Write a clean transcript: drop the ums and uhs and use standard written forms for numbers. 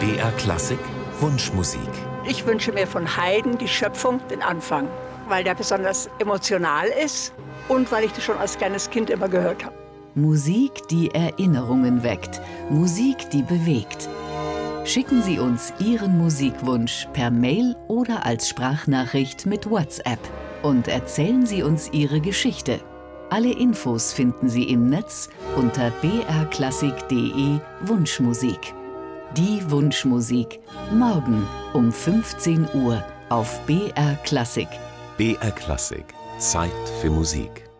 BR Klassik Wunschmusik. Ich wünsche mir von Haydn die Schöpfung, den Anfang, weil der besonders emotional ist und weil ich das schon als kleines Kind immer gehört habe. Musik, die Erinnerungen weckt, Musik, die bewegt. Schicken Sie uns Ihren Musikwunsch per Mail oder als Sprachnachricht mit WhatsApp und erzählen Sie uns Ihre Geschichte. Alle Infos finden Sie im Netz unter brklassik.de Wunschmusik. Die Wunschmusik. Morgen um 15 Uhr auf BR Klassik. BR Klassik. Zeit für Musik.